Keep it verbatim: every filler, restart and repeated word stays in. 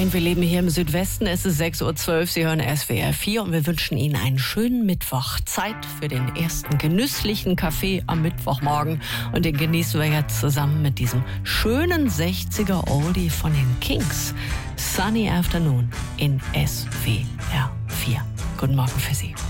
Moin, wir leben hier im Südwesten. Es ist sechs Uhr zwölf. Sie hören S W R vier und wir wünschen Ihnen einen schönen Mittwoch. Zeit für den ersten genüsslichen Kaffee am Mittwochmorgen. Und den genießen wir jetzt zusammen mit diesem schönen sechziger Oldie von den Kings. Sunny Afternoon in S W R vier. Guten Morgen für Sie.